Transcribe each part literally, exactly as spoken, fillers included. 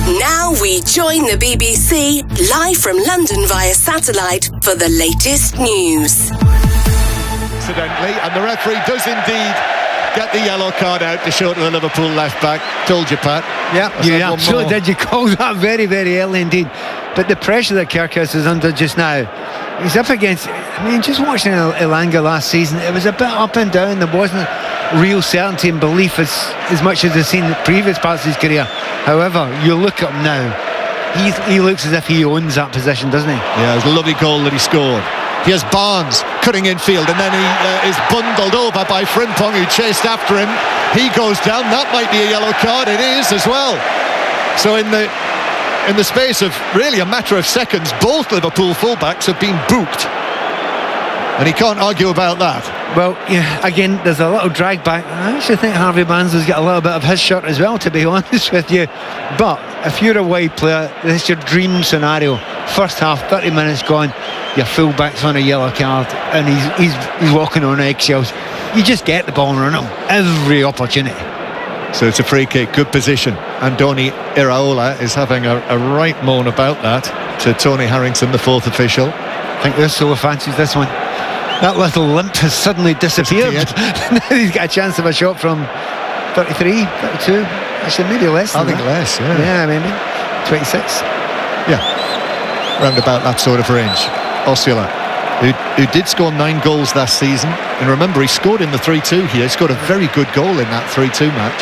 Now we join the B B C live from London via satellite for the latest news. Incidentally, and the referee does indeed get the yellow card out to show to the Liverpool left back. Told you, Pat. Yeah, you absolutely did. You called that very, very early indeed. But the pressure that Kerkez is under just now, he's up against. I mean, just watching Elanga last season, it was a bit up and down. There wasn't real certainty and belief as as much as I've seen in previous parts of his career. However, you look at him now, he's, he looks as if he owns that position, doesn't he? Yeah, it was a lovely goal that he scored. Here's Barnes cutting infield, and then he uh, is bundled over by Frimpong, who chased after him. He goes down. That might be a yellow card. It is as well. So in the in the space of really a matter of seconds, both Liverpool fullbacks have been booked, and he can't argue about that. Well, yeah, again, there's a little drag back. I actually think Harvey Barnes has got a little bit of his shirt as well, to be honest with you. But if you're a wide player, this is your dream scenario. First half, thirty minutes gone, your fullback's on a yellow card, and he's he's he's walking on eggshells. You just get the ball and run him every opportunity. So it's a free kick, good position. Andoni Iraola is having a, a right moan about that to Tony Harrington, the fourth official. I think Ursula fancies this one. That little limp has suddenly disappeared. Now he's got a chance of a shot from thirty-three, thirty-two, actually maybe less than I think that. less, yeah. Yeah, maybe twenty-six. Yeah, round about that sort of range. Osula, who, who did score nine goals last season, and remember he scored in the three two here. He scored a very good goal in that three two match.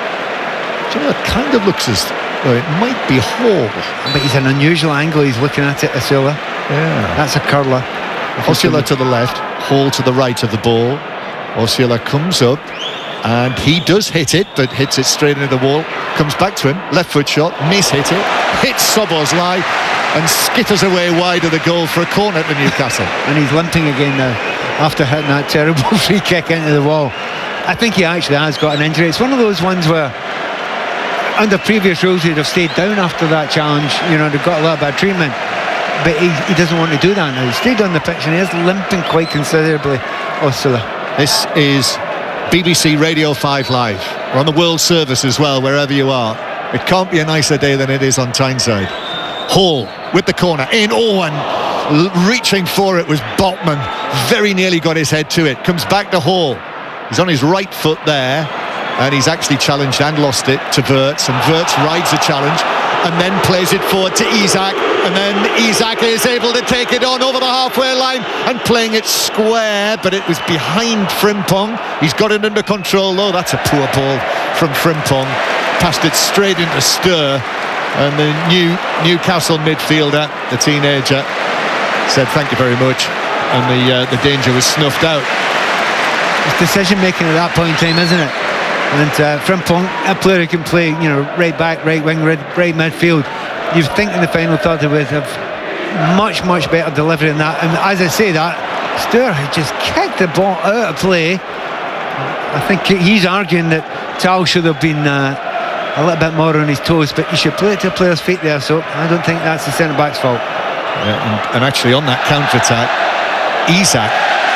Do you know, it kind of looks as though it might be Hall. But he's an unusual angle he's looking at it, Osula. Yeah, that's a curler. Osula to the left, Hall to the right of the ball. Osula comes up and he does hit it, but hits it straight into the wall. Comes back to him, left foot shot, miss hit it, hits Szoboszlai and skitters away wide of the goal for a corner to Newcastle. And he's limping again now after hitting that terrible free kick into the wall. I think he actually has got an injury. It's one of those ones where under previous rules he'd have stayed down after that challenge, you know, they've got a little bit of treatment. But he, he doesn't want to do that now. He stayed on the pitch and he is limping quite considerably, Osula. This is B B C Radio five Live. We're on the World Service as well, wherever you are. It can't be a nicer day than it is on Tyneside. Hall with the corner in. Oh, and l- reaching for it was Botman. Very nearly got his head to it. Comes back to Hall. He's on his right foot there, and he's actually challenged and lost it to Wirtz, and Wirtz rides the challenge and then plays it forward to Isak, and then Isak is able to take it on over the halfway line and playing it square, but it was behind Frimpong. He's got it under control though. That's a poor ball from Frimpong. Passed it straight into Stur, and the new Newcastle midfielder, the teenager, said thank you very much, and the uh, the danger was snuffed out. It's decision making at that point in time, isn't it? And uh, Frimpong, a player who can play, you know, right back, right wing, right, right midfield. You'd think in the final third they would have much, much better delivery than that. And as I say that, Stur had just kicked the ball out of play. I think he's arguing that Tal should have been uh, a little bit more on his toes, but you should play it to a player's feet there. So I don't think that's the centre back's fault. Yeah, and, and actually on that counter attack, Isak,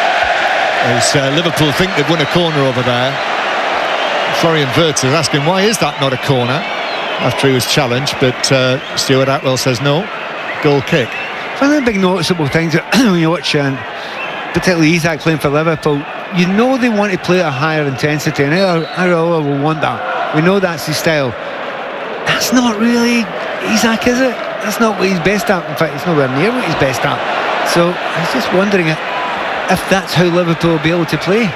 as uh, Liverpool think they've won a corner over there. Florian Wirtz is asking why is that not a corner after he was challenged, but uh, Stuart Atwell says no, goal kick. One of the big noticeable things when you watch um, particularly Isak playing for Liverpool, you know they want to play at a higher intensity, and Iraola will want that. We know that's his style. That's not really Isak, is it? That's not what he's best at. In fact, it's nowhere near what he's best at. So I was just wondering if that's how Liverpool will be able to play.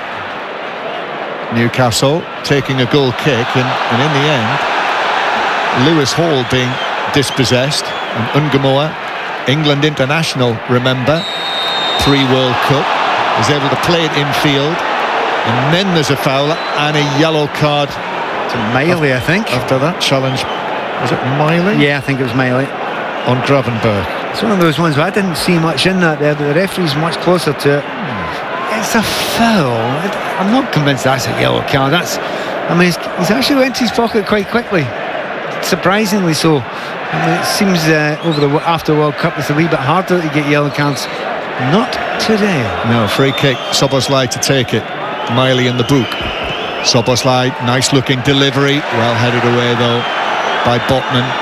Newcastle taking a goal kick, and, and in the end Lewis Hall being dispossessed, and Ungamoa, England international, remember, pre-World Cup, is able to play it infield, and then there's a foul and a yellow card to Miley, I think, after that challenge. Was it Miley? Yeah, I think it was Miley on Gravenberg. It's one of those ones where I didn't see much in that there, but the referee's much closer to it. Hmm. It's a foul. I'm not convinced that's a yellow card. That's, I mean, he's, he's actually went to his pocket quite quickly, surprisingly so. I mean, it seems uh, over the after World Cup it's a wee bit harder to get yellow cards. Not today. No, free kick. Szoboszlai to take it. Miley in the book. Szoboszlai, nice looking delivery, well headed away though by Botman.